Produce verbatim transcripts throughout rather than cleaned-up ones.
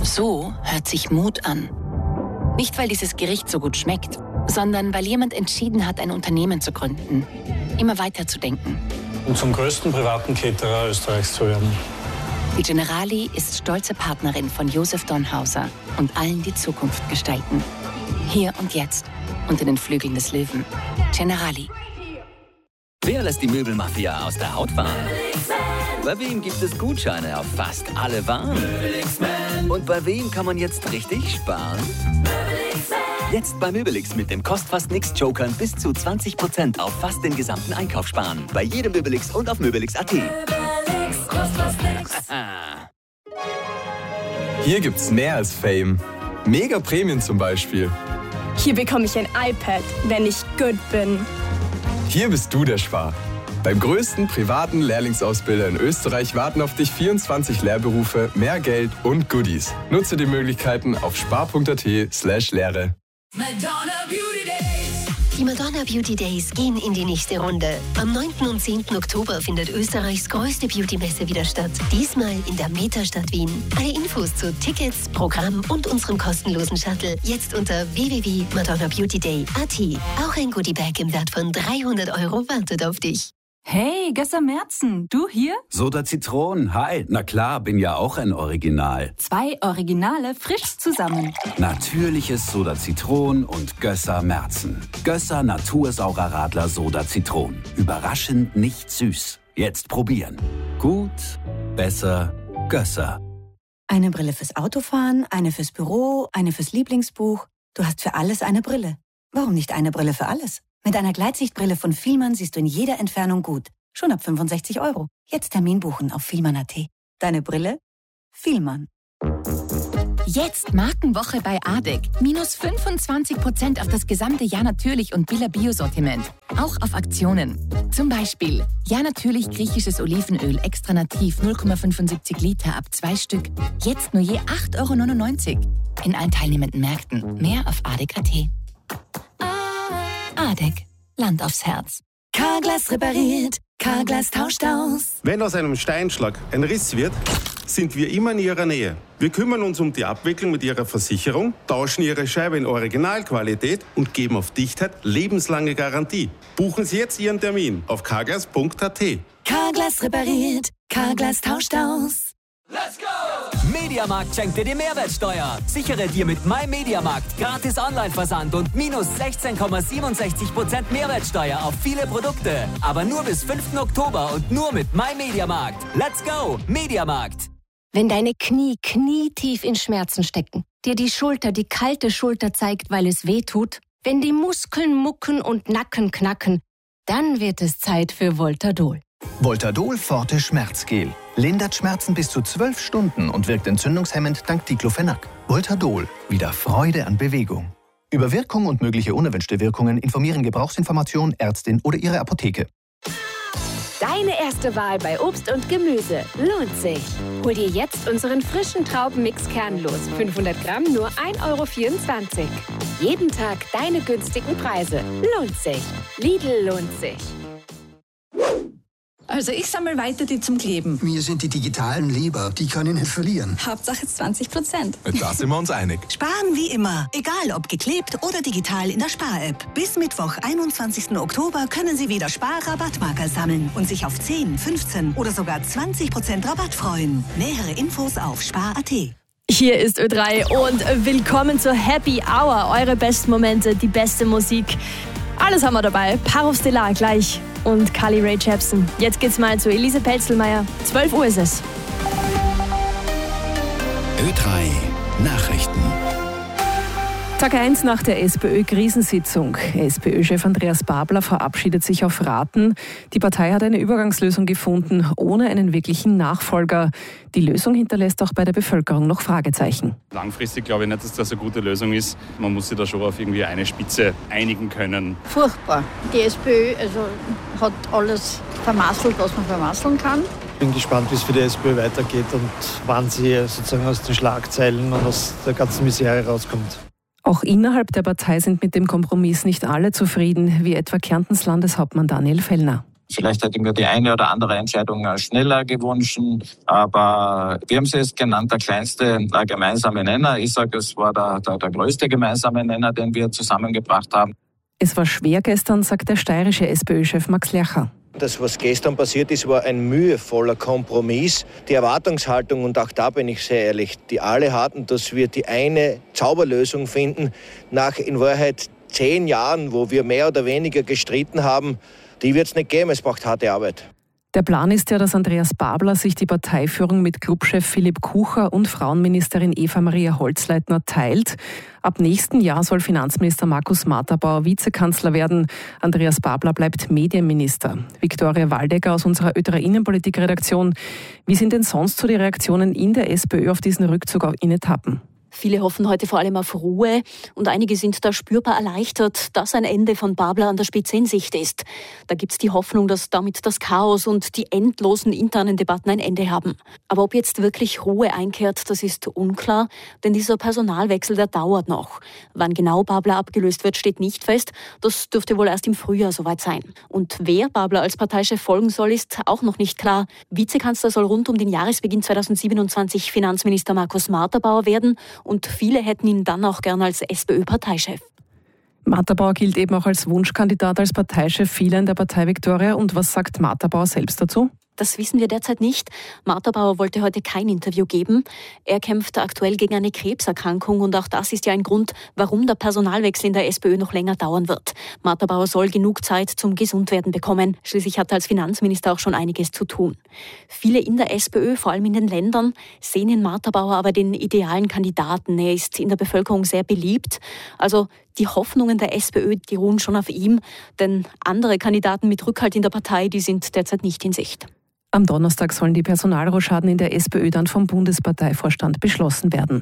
So hört sich Mut an. Nicht, weil dieses Gericht so gut schmeckt, sondern weil jemand entschieden hat, ein Unternehmen zu gründen. Immer weiter zu denken. Und zum größten privaten Caterer Österreichs zu werden. Die Generali ist stolze Partnerin von Josef Donhauser und allen, die Zukunft gestalten. Hier und jetzt, unter den Flügeln des Löwen. Generali. Wer lässt die Möbelmafia aus der Haut fahren? Bei wem gibt es Gutscheine auf fast alle Waren? Und bei wem kann man jetzt richtig sparen? Jetzt bei Möbelix mit dem Kost-Fast-Nix-Jokern bis zu zwanzig Prozent auf fast den gesamten Einkauf sparen. Bei jedem Möbelix und auf Möbelix Punkt at. Möbelix, Kost, fast nix. Hier gibt's mehr als Fame. Mega Prämien zum Beispiel. Hier bekomme ich ein iPad, wenn ich gut bin. Hier bist du der Spar. Beim größten privaten Lehrlingsausbilder in Österreich warten auf dich vierundzwanzig Lehrberufe, mehr Geld und Goodies. Nutze die Möglichkeiten auf spar punkt at slash Lehre. Madonna Beauty Days. Die Madonna Beauty Days gehen in die nächste Runde. Am neunten und zehnten Oktober findet Österreichs größte Beauty-Messe wieder statt. Diesmal in der Metastadt Wien. Alle Infos zu Tickets, Programm und unserem kostenlosen Shuttle jetzt unter w w w punkt madonna beauty day punkt at. Auch ein Goodiebag im Wert von dreihundert Euro wartet auf dich. Hey, Gösser Merzen, du hier? Soda Zitronen, hi. Na klar, bin ja auch ein Original. Zwei Originale frisch zusammen. Natürliches Soda Zitronen und Gösser Merzen. Gösser Natursaurer Radler Soda Zitronen. Überraschend nicht süß. Jetzt probieren. Gut, besser, Gösser. Eine Brille fürs Autofahren, eine fürs Büro, eine fürs Lieblingsbuch. Du hast für alles eine Brille. Warum nicht eine Brille für alles? Mit einer Gleitsichtbrille von Fielmann siehst du in jeder Entfernung gut. Schon ab fünfundsechzig Euro. Jetzt Termin buchen auf fielmann punkt at. Deine Brille? Fielmann. Jetzt Markenwoche bei Adek. Minus fünfundzwanzig Prozent auf das gesamte Ja Natürlich und Billa Bio-Sortiment. Auch auf Aktionen. Zum Beispiel Ja Natürlich griechisches Olivenöl extra nativ null Komma fünfundsiebzig Liter ab zwei Stück. Jetzt nur je acht Euro neunundneunzig. In allen teilnehmenden Märkten. Mehr auf adek punkt at. Adek, Land aufs Herz. Carglass repariert, Carglass tauscht aus. Wenn aus einem Steinschlag ein Riss wird, sind wir immer in Ihrer Nähe. Wir kümmern uns um die Abwicklung mit Ihrer Versicherung, tauschen Ihre Scheibe in Originalqualität und geben auf Dichtheit lebenslange Garantie. Buchen Sie jetzt Ihren Termin auf carglass punkt at. Carglass repariert, Carglass tauscht aus. Let's go! Mediamarkt schenkt dir die Mehrwertsteuer. Sichere dir mit MyMediamarkt gratis Online-Versand und minus sechzehn Komma siebenundsechzig Prozent Mehrwertsteuer auf viele Produkte. Aber nur bis fünften Oktober und nur mit MyMediamarkt. Let's go! Mediamarkt. Wenn deine Knie knietief in Schmerzen stecken, dir die Schulter die kalte Schulter zeigt, weil es weh tut, wenn die Muskeln mucken und Nacken knacken, dann wird es Zeit für Voltadol. Voltadol Forte Schmerzgel. Lindert Schmerzen bis zu zwölf Stunden und wirkt entzündungshemmend dank Diclofenac. Voltadol. Wieder Freude an Bewegung. Über Wirkung und mögliche unerwünschte Wirkungen informieren Gebrauchsinformation, Ärztin oder Ihre Apotheke. Deine erste Wahl bei Obst und Gemüse lohnt sich. Hol dir jetzt unseren frischen Traubenmix kernlos. fünfhundert Gramm nur ein Euro vierundzwanzig. Jeden Tag deine günstigen Preise. Lohnt sich. Lidl lohnt sich. Also ich sammle weiter die zum Kleben. Mir sind die digitalen lieber. Die kann ich nicht verlieren. Hauptsache zwanzig Prozent. Da sind wir uns einig. Sparen wie immer. Egal ob geklebt oder digital in der Spar-App. Bis Mittwoch, einundzwanzigsten Oktober können Sie wieder Spar-Rabattmarker sammeln und sich auf zehn, fünfzehn oder sogar zwanzig Prozent Rabatt freuen. Nähere Infos auf spar punkt at. Hier ist Ö drei und willkommen zur Happy Hour. Eure besten Momente, die beste Musik. Alles haben wir dabei. Paro Stellar gleich und Carly Rae Jepsen. Jetzt geht's mal zu Elise Pelzelmeier. zwölf Uhr ist es. Ö drei Nachrichten. Tag eins nach der SPÖ-Krisensitzung. SPÖ-Chef Andreas Babler verabschiedet sich auf Raten. Die Partei hat eine Übergangslösung gefunden, ohne einen wirklichen Nachfolger. Die Lösung hinterlässt auch bei der Bevölkerung noch Fragezeichen. Langfristig glaube ich nicht, dass das eine gute Lösung ist. Man muss sich da schon auf irgendwie eine Spitze einigen können. Furchtbar. Die SPÖ also, hat alles vermasselt, was man vermasseln kann. Ich bin gespannt, wie es für die SPÖ weitergeht und wann sie sozusagen aus den Schlagzeilen und aus der ganzen Misere rauskommt. Auch innerhalb der Partei sind mit dem Kompromiss nicht alle zufrieden, wie etwa Kärntens Landeshauptmann Daniel Fellner. Vielleicht hätte ich mir die eine oder andere Entscheidung schneller gewünscht, aber wir haben sie jetzt genannt, der kleinste der gemeinsame Nenner. Ich sage, es war der, der, der größte gemeinsame Nenner, den wir zusammengebracht haben. Es war schwer gestern, sagt der steirische SPÖ-Chef Max Lercher. Das, was gestern passiert ist, war ein mühevoller Kompromiss. Die Erwartungshaltung, und auch da bin ich sehr ehrlich, die alle hatten, dass wir die eine Zauberlösung finden, nach in Wahrheit zehn Jahren, wo wir mehr oder weniger gestritten haben, die wird es nicht geben, es braucht harte Arbeit. Der Plan ist ja, dass Andreas Babler sich die Parteiführung mit Clubchef Philipp Kucher und Frauenministerin Eva-Maria Holzleitner teilt. Ab nächsten Jahr soll Finanzminister Markus Marterbauer Vizekanzler werden. Andreas Babler bleibt Medienminister. Viktoria Waldecker aus unserer Ö drei Innenpolitik-Redaktion. Wie sind denn sonst so die Reaktionen in der SPÖ auf diesen Rückzug in Etappen? Viele hoffen heute vor allem auf Ruhe und einige sind da spürbar erleichtert, dass ein Ende von Babler an der Spitze in Sicht ist. Da gibt es die Hoffnung, dass damit das Chaos und die endlosen internen Debatten ein Ende haben. Aber ob jetzt wirklich Ruhe einkehrt, das ist unklar, denn dieser Personalwechsel, der dauert noch. Wann genau Babler abgelöst wird, steht nicht fest. Das dürfte wohl erst im Frühjahr soweit sein. Und wer Babler als Parteichef folgen soll, ist auch noch nicht klar. Vizekanzler soll rund um den Jahresbeginn zweitausendsiebenundzwanzig Finanzminister Markus Marterbauer werden. Und viele hätten ihn dann auch gern als SPÖ-Parteichef. Marterbauer gilt eben auch als Wunschkandidat als Parteichef vieler in der Partei Viktoria. Und was sagt Marterbauer selbst dazu? Das wissen wir derzeit nicht. Marterbauer wollte heute kein Interview geben. Er kämpft aktuell gegen eine Krebserkrankung und auch das ist ja ein Grund, warum der Personalwechsel in der SPÖ noch länger dauern wird. Marterbauer soll genug Zeit zum Gesundwerden bekommen. Schließlich hat er als Finanzminister auch schon einiges zu tun. Viele in der SPÖ, vor allem in den Ländern, sehen in Marterbauer aber den idealen Kandidaten. Er ist in der Bevölkerung sehr beliebt. Also die Hoffnungen der SPÖ, die ruhen schon auf ihm, denn andere Kandidaten mit Rückhalt in der Partei, die sind derzeit nicht in Sicht. Am Donnerstag sollen die Personalrochaden in der SPÖ dann vom Bundesparteivorstand beschlossen werden.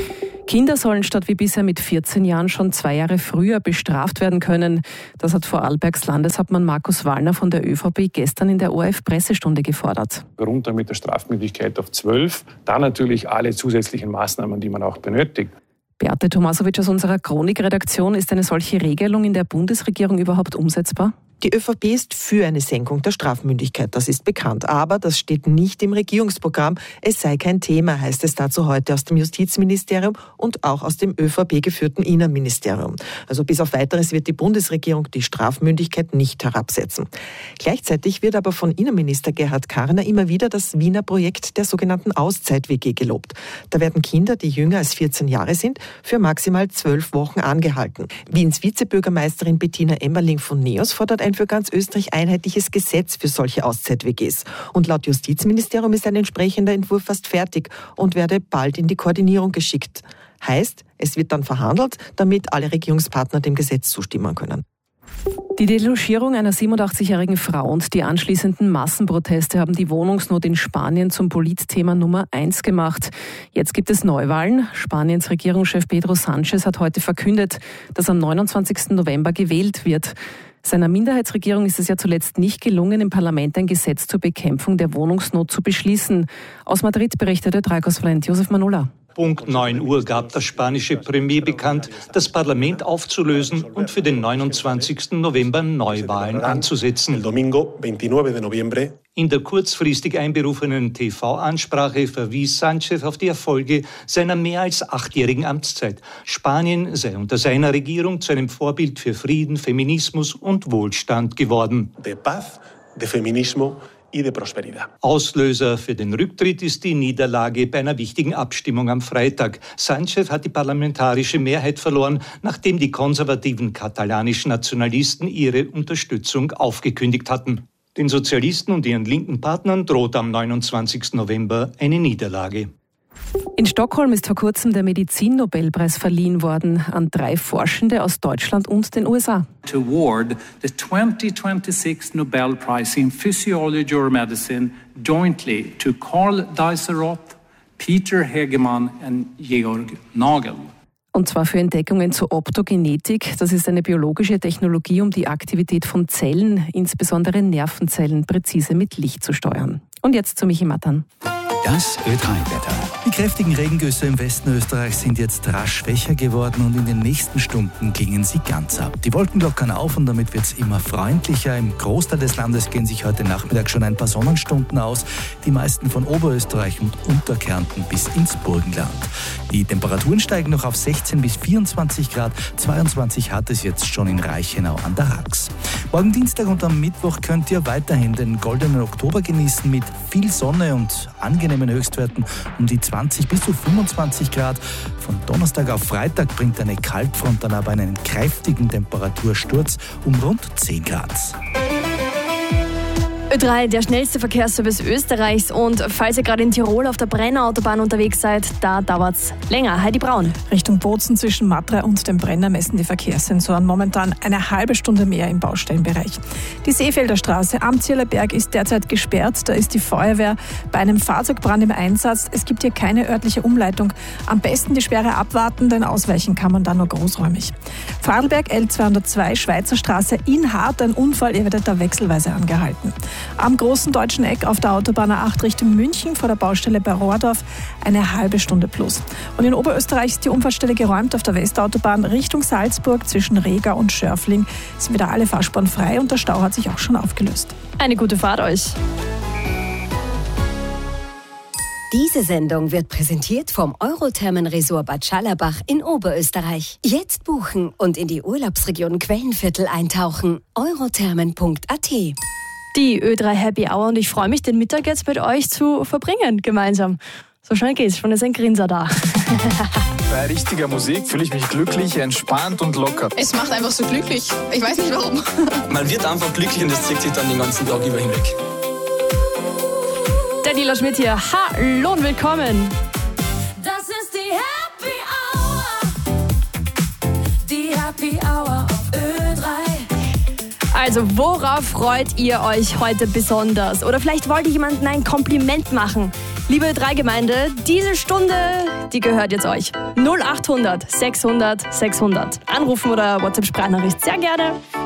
Kinder sollen statt wie bisher mit vierzehn Jahren schon zwei Jahre früher bestraft werden können. Das hat Vorarlbergs Landeshauptmann Markus Wallner von der ÖVP gestern in der O R F-Pressestunde gefordert. Runter mit der Strafmündigkeit auf zwölf, dann natürlich alle zusätzlichen Maßnahmen, die man auch benötigt. Beate Tomasovic aus unserer Chronikredaktion, ist eine solche Regelung in der Bundesregierung überhaupt umsetzbar? Die ÖVP ist für eine Senkung der Strafmündigkeit, das ist bekannt. Aber das steht nicht im Regierungsprogramm. Es sei kein Thema, heißt es dazu heute aus dem Justizministerium und auch aus dem ÖVP-geführten Innenministerium. Also bis auf Weiteres wird die Bundesregierung die Strafmündigkeit nicht herabsetzen. Gleichzeitig wird aber von Innenminister Gerhard Karner immer wieder das Wiener Projekt der sogenannten Auszeit-W G gelobt. Da werden Kinder, die jünger als vierzehn Jahre sind, für maximal zwölf Wochen angehalten. Wiens Vizebürgermeisterin Bettina Emmerling von NEOS fordert ein für ganz Österreich einheitliches Gesetz für solche Auszeit-W Gs. Und laut Justizministerium ist ein entsprechender Entwurf fast fertig und werde bald in die Koordinierung geschickt. Heißt, es wird dann verhandelt, damit alle Regierungspartner dem Gesetz zustimmen können. Die Delogierung einer siebenundachtzigjährigen Frau und die anschließenden Massenproteste haben die Wohnungsnot in Spanien zum Politthema Nummer eins gemacht. Jetzt gibt es Neuwahlen. Spaniens Regierungschef Pedro Sánchez hat heute verkündet, dass am neunundzwanzigsten November gewählt wird. Seiner Minderheitsregierung ist es ja zuletzt nicht gelungen, im Parlament ein Gesetz zur Bekämpfung der Wohnungsnot zu beschließen. Aus Madrid berichtete Drei-Korrespondent Josef Manola. Punkt neun Uhr gab das spanische Premier bekannt, das Parlament aufzulösen und für den neunundzwanzigsten November Neuwahlen anzusetzen. In der kurzfristig einberufenen T V-Ansprache verwies Sánchez auf die Erfolge seiner mehr als achtjährigen Amtszeit. Spanien sei unter seiner Regierung zu einem Vorbild für Frieden, Feminismus und Wohlstand geworden. De paz, de feminismo. Auslöser für den Rücktritt ist die Niederlage bei einer wichtigen Abstimmung am Freitag. Sánchez hat die parlamentarische Mehrheit verloren, nachdem die konservativen katalanischen Nationalisten ihre Unterstützung aufgekündigt hatten. Den Sozialisten und ihren linken Partnern droht am neunundzwanzigsten November eine Niederlage. In Stockholm ist vor kurzem der Medizin-Nobelpreis verliehen worden an drei Forschende aus Deutschland und den U S A. To award the twenty twenty-six Nobel Prize in Physiology or Medicine jointly to Karl Deiseroth, Peter Hegemann and Georg Nagel. Und zwar für Entdeckungen zur Optogenetik. Das ist eine biologische Technologie, um die Aktivität von Zellen, insbesondere Nervenzellen, präzise mit Licht zu steuern. Und jetzt zu Michi Mattern. Das Ö drei Wetter. Die kräftigen Regengüsse im Westen Österreichs sind jetzt rasch schwächer geworden und in den nächsten Stunden klingen sie ganz ab. Die Wolken lockern auf und damit wird es immer freundlicher. Im Großteil des Landes gehen sich heute Nachmittag schon ein paar Sonnenstunden aus. Die meisten von Oberösterreich und Unterkärnten bis ins Burgenland. Die Temperaturen steigen noch auf sechzehn bis vierundzwanzig Grad. zweiundzwanzig hat es jetzt schon in Reichenau an der Rax. Morgen Dienstag und am Mittwoch könnt ihr weiterhin den goldenen Oktober genießen mit viel Sonne und angenehmen Höchstwerten um die zwanzig bis zu fünfundzwanzig Grad. Von Donnerstag auf Freitag bringt eine Kaltfront dann aber einen kräftigen Temperatursturz um rund zehn Grad. Ö drei, der schnellste Verkehrsservice Österreichs. Und falls ihr gerade in Tirol auf der Brennerautobahn unterwegs seid, da dauert's länger. Heidi Braun. Richtung Bozen zwischen Matra und dem Brenner messen die Verkehrssensoren momentan eine halbe Stunde mehr im Baustellenbereich. Die Seefelder Straße am Zierlerberg ist derzeit gesperrt. Da ist die Feuerwehr bei einem Fahrzeugbrand im Einsatz. Es gibt hier keine örtliche Umleitung. Am besten die Sperre abwarten, denn ausweichen kann man da nur großräumig. Vorarlberg L zweihundertzwei, Schweizer Straße in Hart, ein Unfall, ihr werdet da wechselweise angehalten. Am großen deutschen Eck auf der Autobahn A acht Richtung München vor der Baustelle bei Rohrdorf eine halbe Stunde plus. Und in Oberösterreich ist die Unfallstelle geräumt auf der Westautobahn Richtung Salzburg zwischen Rega und Schörfling. Sind wieder alle Fahrspuren frei und der Stau hat sich auch schon aufgelöst. Eine gute Fahrt euch. Diese Sendung wird präsentiert vom Eurothermen-Resort Bad Schallerbach in Oberösterreich. Jetzt buchen und in die Urlaubsregion Quellenviertel eintauchen. eurothermen punkt a t. Die Ö drei Happy Hour und ich freue mich, den Mittag jetzt mit euch zu verbringen, gemeinsam. So schnell geht's, schon ist ein Grinser da. Bei richtiger Musik fühle ich mich glücklich, entspannt und locker. Es macht einfach so glücklich. Ich weiß nicht warum. Man wird einfach glücklich und das zieht sich dann den ganzen Tag über hinweg. Der Daniela Schmidt hier. Hallo und willkommen. Das ist die Happy Hour. Die Happy Hour auf Ö drei. Also, worauf freut ihr euch heute besonders? Oder vielleicht wollt ihr jemandem ein Kompliment machen. Liebe Ö drei Gemeinde, diese Stunde, die gehört jetzt euch. null achthundert sechshundert sechshundert. Anrufen oder WhatsApp-Sprachnachricht sehr gerne.